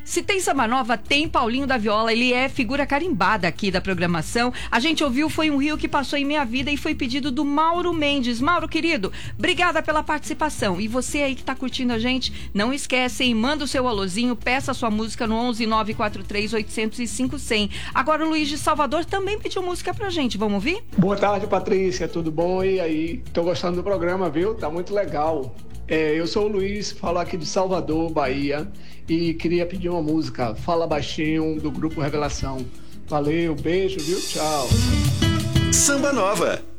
Se tem samba nova, tem Paulinho da Viola. Ele é figura carimbada aqui da programação. A gente ouviu Foi um Rio que Passou em Minha Vida e foi pedido do Mauro Mendes. Mauro, querido, obrigada pela participação. E você aí que tá curtindo a gente, não esquece, hein? Manda o seu alôzinho, peça a sua música no 11 943 805 100. Agora o Luiz de Salvador também pediu música pra gente. Vamos ouvir? Boa tarde, Patrícia. Tudo bom? E aí? Tô gostando do programa, viu? Tá muito legal. Eu sou o Luiz, falo aqui de Salvador, Bahia, e queria pedir uma música, Fala Baixinho, do Grupo Revelação. Valeu, beijo, viu? Tchau. Samba Nova.